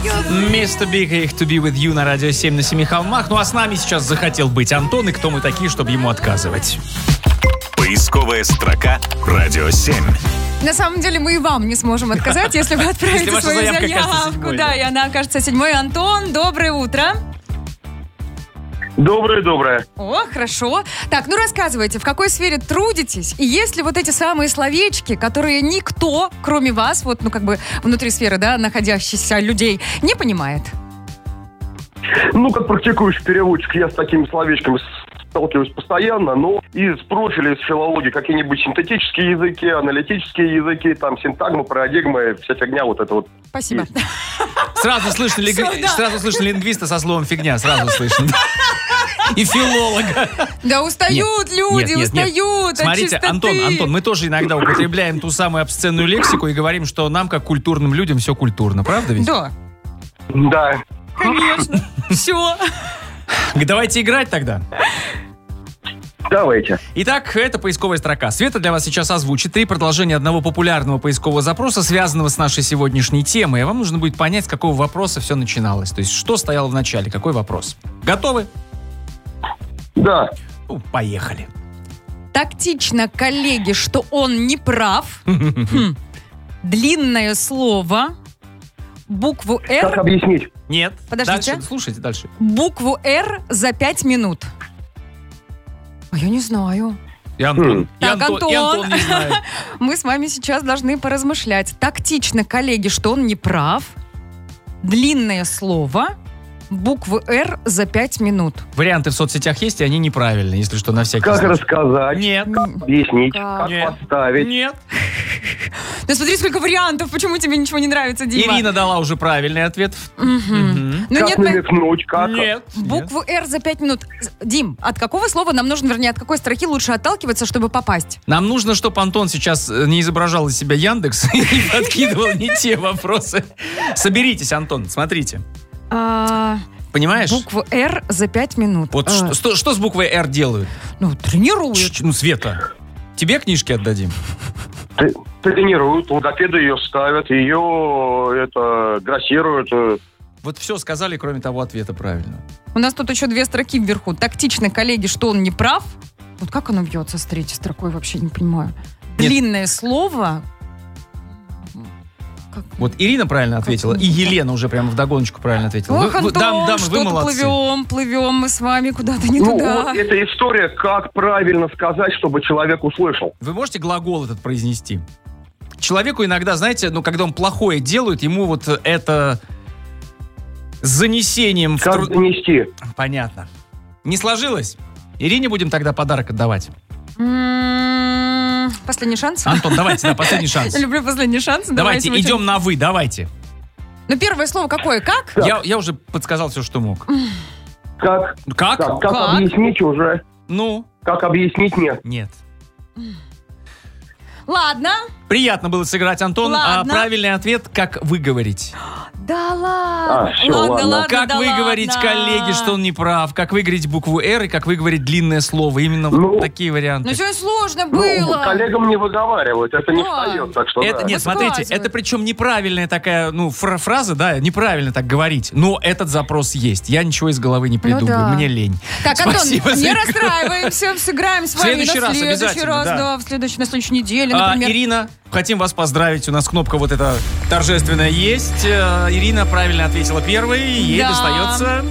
Mr. Big и To Be With You на Радио 7 на Семи холмах. Ну а с нами сейчас захотел быть Антон, и кто мы такие, чтобы ему отказывать? Поисковая строка Радио 7. На самом деле мы и вам не сможем отказать, если вы отправите свою заявку. Да, и она окажется 7-й. Антон, доброе утро. Доброе. О, хорошо. Так, ну рассказывайте, в какой сфере трудитесь? И есть ли вот эти самые словечки, которые никто, кроме вас, вот, ну как бы внутри сферы, да, находящихся людей, не понимает? Ну, как практикующий переводчик, я с такими словечками сталкиваюсь постоянно, но из профиля, из филологии какие-нибудь синтетические языки, аналитические языки, там синтагмы, парадигмы, вся фигня вот это вот. Спасибо. Есть. Сразу слышно лингвиста со словом «фигня», сразу слышно. И филолога. Да устают люди, устают. Смотрите, Антон, мы тоже иногда употребляем ту самую обсценную лексику и говорим, что нам, как культурным людям, все культурно. Правда ведь? Да. Да. Конечно. Все. Давайте играть тогда. Давайте. Итак, это поисковая строка. Света для вас сейчас озвучит 3 продолжения одного популярного поискового запроса, связанного с нашей сегодняшней темой. И вам нужно будет понять, с какого вопроса все начиналось. То есть, что стояло в начале, какой вопрос. Готовы? Да. Ну, поехали. Тактично коллеге, что он не прав. Длинное слово. Букву «Р». Как объяснить? Нет. Подождите. Дальше, слушайте дальше. Букву «Р» за 5 минут. А я не знаю. И Антон. Так, И Антон не знает. Мы с вами сейчас должны поразмышлять. Тактично коллеге, что он не прав. Длинное слово. Букву «Р» за 5 минут. Варианты в соцсетях есть, и они неправильные, если что, на всякий Как случай. рассказать? Нет. Как объяснить? Как? Как Нет. поставить? Нет. Да смотри, сколько вариантов. Почему тебе ничего не нравится, Дима? Ирина дала уже правильный ответ. Ну, Как нет, намекнуть? Как? Нет. букву «Р» за 5 минут. Дим, от какого слова нам нужно, вернее, от какой строки лучше отталкиваться, чтобы попасть? Нам нужно, чтобы Антон сейчас не изображал из себя Яндекс и не подкидывал не те вопросы. Соберитесь, Антон, смотрите. Понимаешь? Букву «Р» за 5 минут. Вот что с буквой «Р» делают? Ну, тренируют. Ну, Света, тебе книжки отдадим. Тренируют, логопеды ее ставят, ее грассируют. Вот все сказали, кроме того ответа правильно. У нас тут еще 2 строки вверху. Тактично коллеге, что он не прав. Вот как оно бьется с 3-й строкой, вообще не понимаю. Нет. Длинное слово. Вот Ирина правильно ответила, и Елена уже прямо вдогоночку правильно ответила. Ох, Антон, дамы, вы что-то молодцы. плывем мы с вами куда-то не Ну, туда. вот эта история, как правильно сказать, чтобы человек услышал. Вы можете глагол этот произнести? Человеку иногда, знаете, ну, когда он плохое делает, ему вот это с занесением... Как донести? Понятно. Не сложилось? Ирине будем тогда подарок отдавать. Последний шанс? Антон, давайте, последний шанс. Я люблю последний шанс. Давайте, идем на «вы», давайте. Ну, первое слово какое? Как? Я уже подсказал все, что мог. Как? Как? Как объяснить уже? Ну? Как объяснить нет? Нет. Ладно. Приятно было сыграть, Антон. А Ладно. правильный ответ, как выговорить. Да ладно. всё, ладно. Как выговорить коллеге, что он не прав, как выговорить букву «Р» и как выговорить длинное слово. Именно вот такие варианты. Ну, сегодня сложно Ну, было. коллегам не выговаривают, это не встает, так что Это, да. нет, смотрите, это причем неправильная такая, ну, фраза, да, неправильно так говорить. Но этот запрос есть. Я ничего из головы не придумаю, да. мне лень. Так, Спасибо Антон, за не игру. расстраиваемся, сыграем с вами на следующий раз, да, на следующей неделе, например. Ирина, хотим вас поздравить. У нас кнопка вот эта торжественная есть. Ирина правильно ответила первой. Ей Да. достается